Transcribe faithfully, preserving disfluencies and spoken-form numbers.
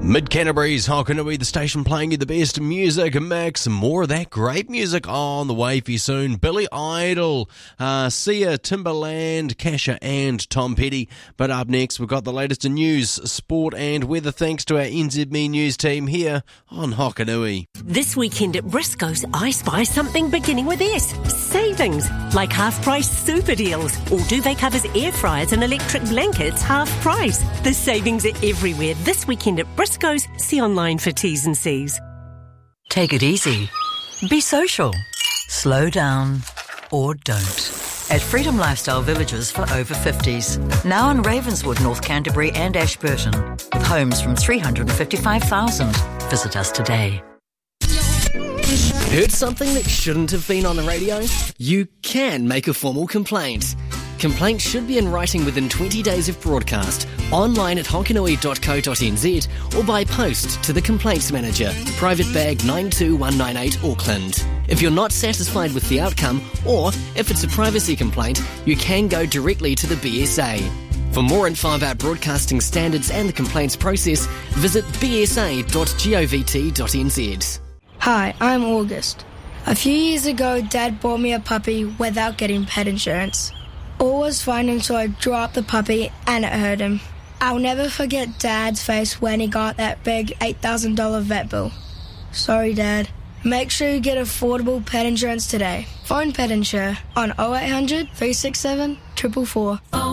Mid-Canterbury's Hokanui, the station playing you the best music mix. More of that great music on the way for you soon. Billy Idol, uh, Sia, Timberland, Kasha and Tom Petty. But up next, we've got the latest in news, sport and weather thanks to our N Z M E News team here on Hokanui. This weekend at Briscoe's, I spy something beginning with S. Savings, like half-price super deals. Or duvet covers, air fryers and electric blankets, half price. The savings are everywhere this weekend at Briscoe's. See online for T's and C's. Take it easy. Be social. Slow down or don't. At Freedom Lifestyle Villages for over fifties. Now in Ravenswood, North Canterbury and Ashburton. With homes from three hundred fifty-five thousand. Visit us today. Heard something that shouldn't have been on the radio? You can make a formal complaint. Complaints should be in writing within twenty days of broadcast, online at honkanui dot co dot n z or by post to the Complaints Manager, Private Bag nine two one nine eight Auckland. If you're not satisfied with the outcome, or if it's a privacy complaint, you can go directly to the B S A. For more info about broadcasting standards and the complaints process, visit b s a dot govt dot n z. Hi, I'm August. A few years ago, Dad bought me a puppy without getting pet insurance. All was fine until I dropped the puppy and it hurt him. I'll never forget Dad's face when he got that big eight thousand dollars vet bill. Sorry, Dad. Make sure you get affordable pet insurance today. Phone Pet Insure on oh eight hundred, three six seven, four four four.